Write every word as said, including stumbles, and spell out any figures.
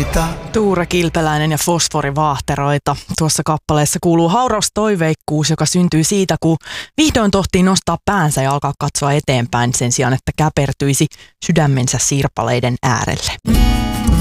Fosforivaahteroita. Tuure Kilpeläinen ja Fosforivaahteroita. Tuossa kappaleessa kuuluu hauras toiveikkuus, joka syntyy siitä, kun vihdoin tohtii nostaa päänsä ja alkaa katsoa eteenpäin sen sijaan, että käpertyisi sydämensä sirpaleiden äärelle.